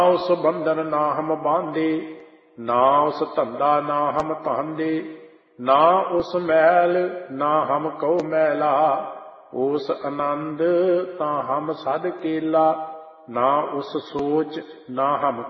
उस बंधन ना हम बांधे, ना उस धंधा ना हम तांदे, ना उस मैल ना हम कहो मैला, उस आनंद ता हम सद केला, ना उस सोच ना हम